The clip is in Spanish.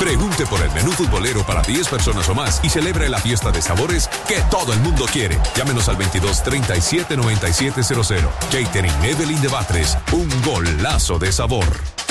Pregunte por el menú futbolero para 10 personas o más y celebre la fiesta de sabores que todo el mundo quiere. Llámenos al 22 37 97 00. Catering Evelyn de Batres, un golazo de sabor.